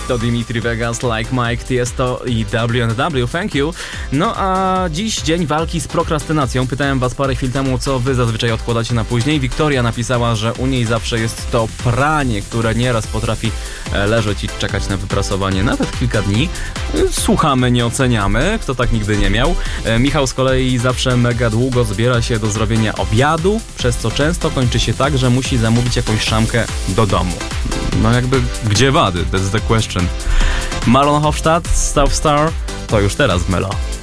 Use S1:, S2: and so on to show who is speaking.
S1: To Dimitri Vegas, Like Mike, Tiesto i W&W, thank you. No a dziś dzień walki z prokrastynacją. Pytałem was parę chwil temu, co wy zazwyczaj odkładacie na później. Wiktoria napisała, że u niej zawsze jest to pranie, które nieraz potrafi leżeć i czekać na wyprasowanie nawet kilka dni. Słuchamy, nie oceniamy, kto tak nigdy nie miał. Michał z kolei zawsze mega długo zbiera się do zrobienia obiadu, przez co często kończy się tak, że musi zamówić jakąś szamkę do domu. No jakby, gdzie wady? That's the question. Marlon Hofstadt, South Star, to już teraz w Melo.